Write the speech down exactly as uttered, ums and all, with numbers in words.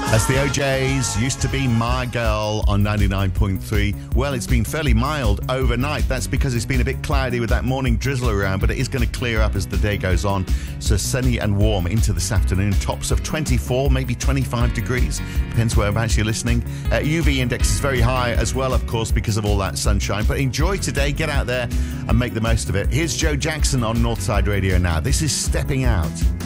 As the O Js used to be My Girl on ninety-nine point three. Well, it's been fairly mild overnight. That's because it's been a bit cloudy with that morning drizzle around, but it is going to clear up as the day goes on. So sunny and warm into this afternoon. Tops of twenty-four, maybe twenty-five degrees. Depends whereabouts you're listening. Uh, U V index is very high as well, of course, because of all that sunshine. But enjoy today. Get out there and make the most of it. Here's Joe Jackson on Northside Radio now. This is Stepping Out.